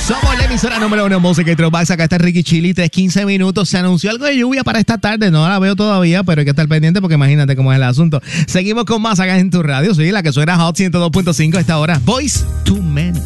Somos la emisora número 1 Música y Throwbacks. Acá está Ricky Chili, 3:15 minutos. Se anunció algo de lluvia para esta tarde. No la veo todavía, pero hay que estar pendiente porque imagínate cómo es el asunto. Seguimos con más acá en tu radio. Sí, la que suena Hot 102.5 a esta hora. Voice to